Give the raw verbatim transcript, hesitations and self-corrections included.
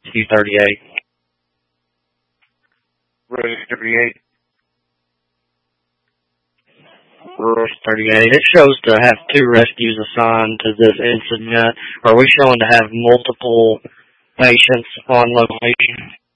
Rescue thirty-eight. Rescue thirty-eight. Rescue thirty-eight. It shows to have two rescues assigned to this incident. Are we showing to have multiple patients on location?